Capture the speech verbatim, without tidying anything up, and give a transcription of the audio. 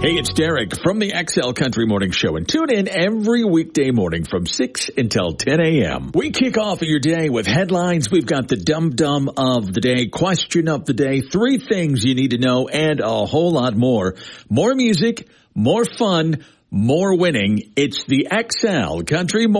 Hey, it's Derek from the X L Country Morning Show, and tune in every weekday morning from six until ten a.m. We kick off your day with headlines. We've got the dum-dum of the day, question of the day, three things you need to know, and a whole lot more. More music, more fun, more winning. It's the X L Country Morning